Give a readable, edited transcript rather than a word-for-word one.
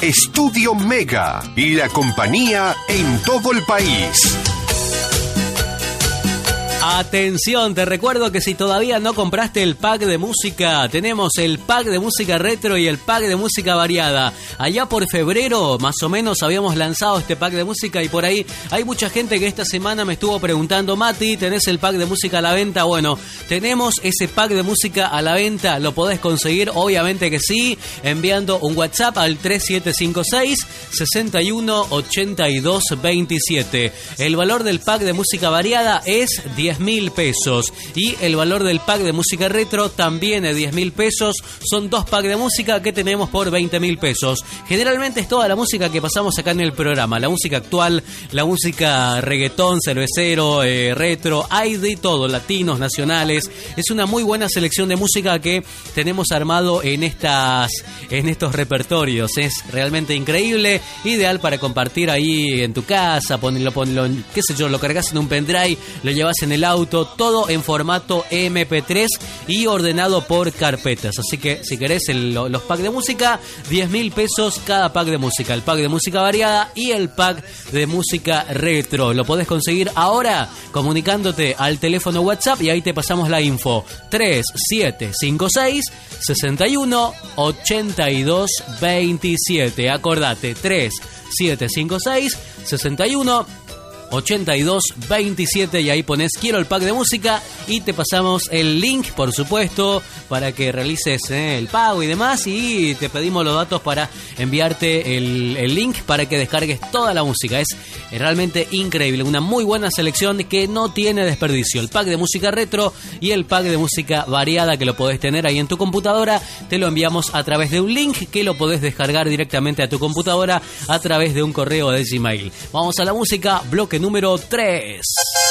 Estudio Mega y la compañía en todo el país. Atención, te recuerdo que si todavía no compraste el pack de música, tenemos el pack de música retro y el pack de música variada. Allá por febrero, más o menos, habíamos lanzado este pack de música y por ahí hay mucha gente que esta semana me estuvo preguntando: Mati, ¿tenés el pack de música a la venta? Bueno, tenemos ese pack de música a la venta, lo podés conseguir, obviamente que sí, enviando un WhatsApp al 3756-618227. El valor del pack de música variada es 10.000 pesos y el valor del pack de música retro también es 10.000 pesos. Son dos packs de música que tenemos por 20.000 pesos. Generalmente es toda la música que pasamos acá en el programa, la música actual, la música reggaetón, cervecero, retro, hay de todo, latinos, nacionales. Es una muy buena selección de música que tenemos armado en estos repertorios. Es realmente increíble, ideal para compartir ahí en tu casa, ponelo, qué sé yo, lo cargas en un pendrive, lo llevas en el auto, todo en formato MP3 y ordenado por carpetas. Así que si querés los packs de música, 10.000 pesos cada pack de música, el pack de música variada y el pack de música retro. Lo podés conseguir ahora comunicándote al teléfono WhatsApp y ahí te pasamos la info. 3756-618227. Acordate, 3756-618227 y ahí pones quiero el pack de música y te pasamos el link, por supuesto, para que realices el pago y demás, y te pedimos los datos para enviarte el link para que descargues toda la música. Es realmente increíble, una muy buena selección que no tiene desperdicio. El pack de música retro y el pack de música variada que lo podés tener ahí en tu computadora, te lo enviamos a través de un link que lo podés descargar directamente a tu computadora a través de un correo de Gmail. Vamos a la música, bloque número 3.